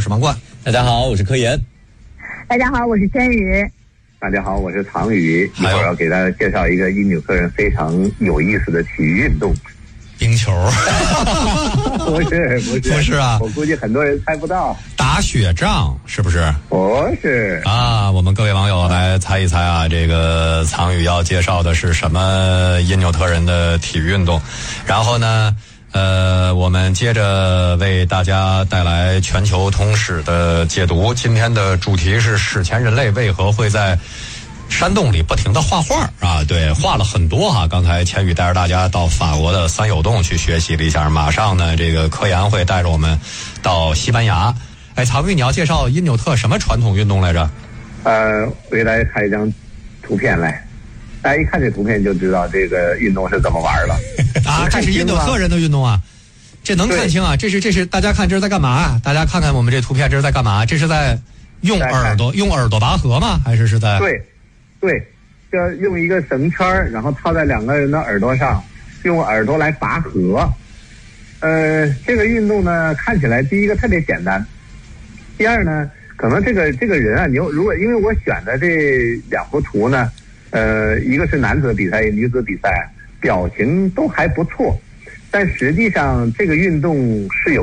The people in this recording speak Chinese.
是王冠。 大家好，我是柯岩。 大家好，我是千羽。 大家好，我是唐宇。一会儿要给大家介绍一个因纽特人非常有意思的体育运动。 冰球。 不是啊， 我估计很多人猜不到。 打雪仗是不是？ 不是啊，我们各位网友来猜一猜啊，这个唐宇要介绍的是什么因纽特人的体育运动？然后呢，我们接着为大家带来全球通史的解读。今天的主题是史前人类为何会在山洞里不停地画画啊？对，画了很多哈。刚才千羽带着大家到法国的三友洞去学习了一下，马上呢，这个柯岩会带着我们到西班牙。哎，曹宇，你要介绍因纽特什么传统运动来着？ 我给大家看一张图片来，大家一看这图片就知道这个运动是怎么玩了。 啊，这是因纽特人的运动啊，这能看清啊？这是大家看这是在干嘛啊？大家看看我们这图片，这是在干嘛？这是在用耳朵拔河吗？还是在？ 对，就用一个绳圈，然后套在两个人的耳朵上，用耳朵来拔河。这个运动呢，看起来第一个特别简单。第二呢，可能这个人啊，如果因为我选的这两幅图呢，一个是男子比赛，一个女子比赛，表情都还不错，但实际上这个运动是有